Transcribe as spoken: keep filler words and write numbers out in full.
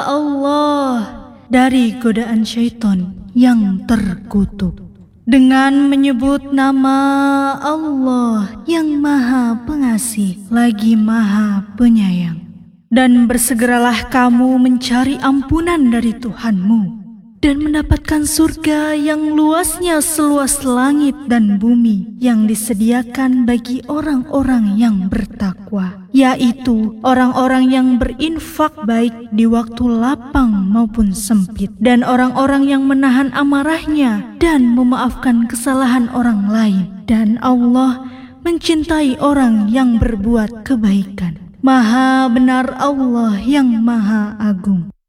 Allah dari godaan syaitan yang terkutuk. Dengan menyebut nama Allah yang Maha Pengasih lagi Maha Penyayang. Dan bersegeralah kamu mencari ampunan dari Tuhanmu dan mendapatkan surga yang luasnya seluas langit dan bumi yang disediakan bagi orang-orang yang bertakwa, yaitu orang-orang yang berinfak baik di waktu lapang maupun sempit, dan orang-orang yang menahan amarahnya dan memaafkan kesalahan orang lain. Dan Allah mencintai orang yang berbuat kebaikan. Maha benar Allah yang Maha Agung.